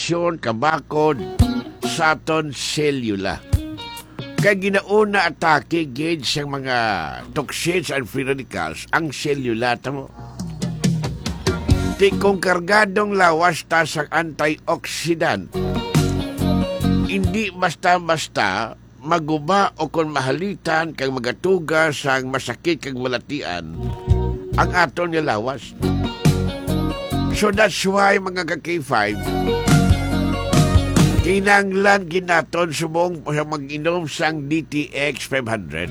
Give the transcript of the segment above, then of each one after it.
proteksyon kabakod sa aton selula. Kay ginauna atake gid sa mga toxins and free radicals ang selula mo. Di kung kargadong lawas ta sa antioxidant, hindi basta-basta maguba o kung mahalitan kang magatuga sang masakit kang malatian ang aton nga lawas. So that's why mga ka-K5, kinanglan ginaton subong mag-inom sang DTX 500.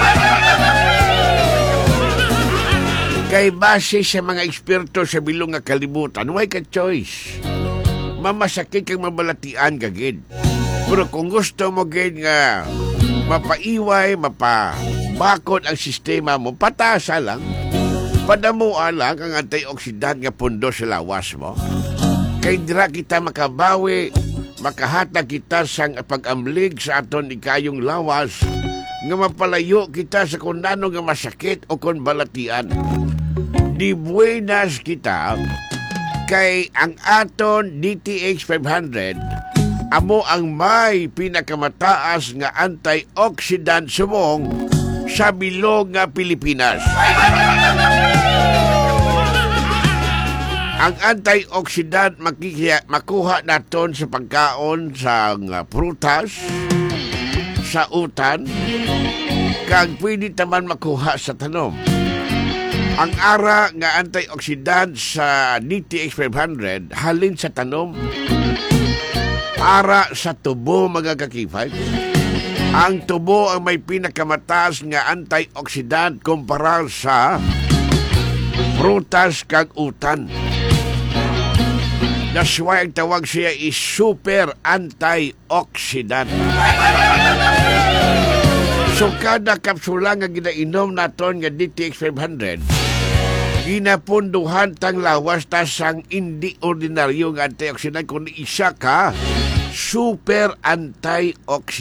Kay base sa mga eksperto sa bilong nga kalibutan, way ka choice. Mamasakit kang mabalatian kagid. Pero kung gusto mo gid nga mapaiway, mapabakod ang sistema mo, patasa lang. Padamuan lang ang antioxidant nga pundo sa lawas mo. Kay dira kita makabawi, makahatag kita sang pag-amlig sa aton ikayong lawas nga mapalayo kita sa kung ano nga masakit o kung balatian. Di buenas kita kay ang aton DTX 500 amo ang may pinakamataas nga antioxidant subong sa bilog nga Pilipinas. Ang antioxidant makuha naton sa pagkaon sa prutas, sa utan, kag pwede taman makuha sa tanom. Ang ara nga antioxidant sa DTX 500 halin sa tanom, ara sa tubo mga ka-K5. Ang tubo ang may pinakamataas nga antioxidant kumpara sa prutas kag utan. That's why ang tawag siya is super antioxidant. So kada kapsula nga ginainom naton nga DTX 500, ginapunduhan tang lawas ta sang hindi ordinaryo nga antioxidant kundi isa ka super antioxidant.